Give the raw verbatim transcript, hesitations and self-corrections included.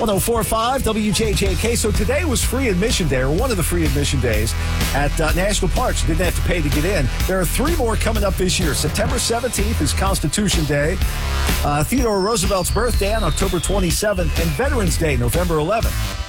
one oh four point five W J J K. So today was free admission day, or one of the free admission days at uh, national parks. You didn't have to pay to get in. There are three more coming up this year. September seventeenth is Constitution Day, uh, Theodore Roosevelt's birthday on October twenty-seventh, and Veterans Day, November eleventh.